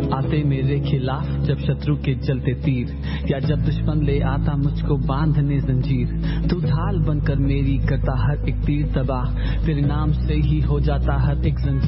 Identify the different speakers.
Speaker 1: आते मेरे खिलाफ जब शत्रु के चलते तीर, या जब दुश्मन ले आता मुझको बांधने जंजीर, तू ढाल बनकर मेरी करता हर एक तीर तबाह, तेरे नाम से ही हो जाता हर एक जंजीर।